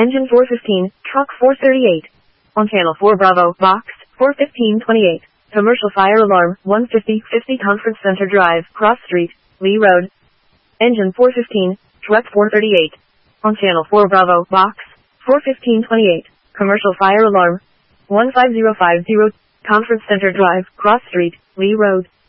Engine 415, truck 438. On channel 4 Bravo, box 41528. Commercial fire alarm, 150 Conference Center Drive, Cross Street, Lee Road. Engine 415, truck 438. On channel 4 Bravo, box 41528. Commercial fire alarm, 15050. Conference Center Drive, Cross Street, Lee Road.